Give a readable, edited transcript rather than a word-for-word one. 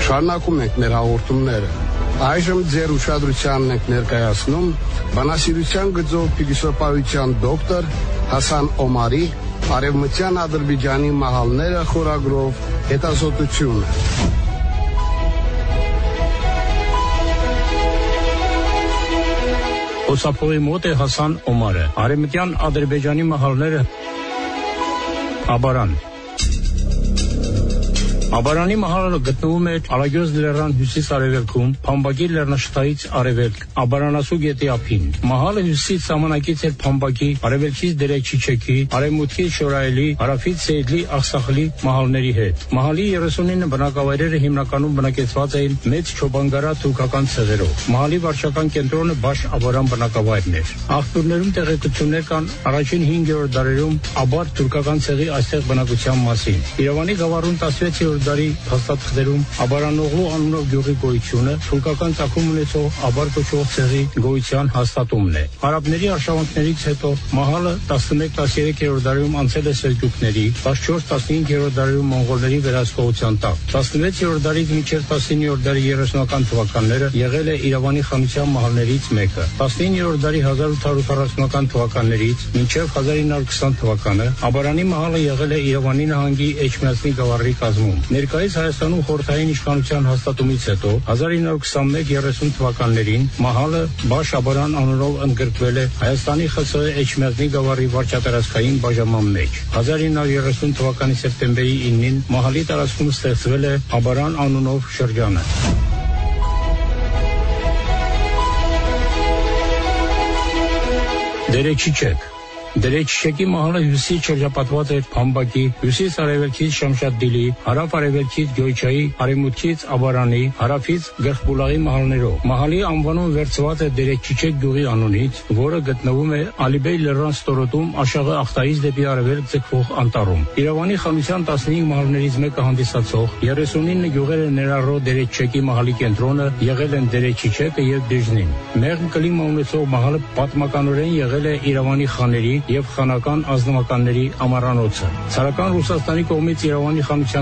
Շարունակում ենք մեր հաղորդումները։ Այժմ ձեր ուշադրությանն ենք ներկայացնում բանասիրության գծով փիլիսոփայության դոկտոր Հասան Օմարի «Արևմտյան Ադրբեջանի մահալները» խորագրով հետազոտությունը։ Խոսափողի մոտ է Հասան Օմարը, Արևմտյան Ադրբեջանի մահալները, Աբարան։ Աբարանի մահալը գտնվում է Ալագյոզ լեռան հյուսիս-արևելքում, Փամբակի լեռնաշղթայից արևելք, Աբարանասու գետի ափին։ Մահալը հյուսիսից սահմանակից է Փամբակի, արևելքից Դերեչիչեքի, արևմուտքից Շորայելի, հարավից Սեյդլի Աղսախլի մահալների հետ։ Մահալի 39 բնակավայրերը հիմնականում բնակեցված էին մեծ չոբանգարա թուրքական ցեղերով։ Մահալի վարչական կենտրոնը Բաշ Աբարան բնակավայրն էր։ Աղբյուրներում տեղեկություններ կան առաջին 5-րդ դարերում Աբար թուրքական ցեղի այստեղ բնակության մասին։ Երևանի գավառում 16-րդ դարի փաստաթղթերում Աբարանօղլու անունով գյուղի գոյությունը թուրքական ծագում ունեցող Աբար կոչվող ցեղի գոյության հաստատումն է։ Արաբների արշավանքներից հետո մահալը 11-13-րդ դարերում անցել է սելջուկների, 14-15-րդ դարերում մոնղոլների վերահսկողության տակ։ 16-րդ դարից մինչև 19-րդ դարի 30-ական թվականները եղել է Իրավանի խանության մահալներից մեկը։ 19-րդ դարի 1840-ական թվականներից մինչև 1920 թվականը Աբարանի մահալը եղել է Իրավանի նահանգի Էջմիածնի գավառի կազմում։ Ներկայիս Հայաստանում խորհրդային իշխանության հաստատումից հետո 1921-30 թվականներին մահալը Բաշ Աբարան անունով ընդգրկվել է Հայաստանի ԽՍՀ Էջմիածնի գավառի վարչատարածքային բաժանման մեջ։ 1930 թվականի սեպտեմբերի 9-ին մահալի տարածքում ստեղծվել է Աբարան անունով շրջանը։ Դերեչիչեք Դերեչիչեկի մահալը հյուսիսից շրջապատված էր Փամբակի, հյուսիս-արևելքից Շամշադդիլի, հարավ-արևելքից Գյոյչայի, արևմուտքից Աբարանի, հարավից Գլխբուլաղի մահալներով։ Մահալի անվանումը վերցված է Դերեչիչեք գյուղի անունից, որը գտնվում է Ալիբեյ լեռան ստորոտում Աշաղը աղտայից դեպի արևելք ձգվող անտառում։ Իրավանի խանության 15 մահալներից մեկը հանդիսացող 39 գյուղերը ներառող Դերեչիչեկի մահալի կենտրոնը եղել են Դերեչիչեկը եւ Դեժնին։ Մեղմ կլիմա ունեցող մահալը պատմականորեն եղել է Իրավանի խաների եւ խանական ազնվականների ամառանոցը։ Ցարական Ռուսաստանի կողմից Իրավանի խանության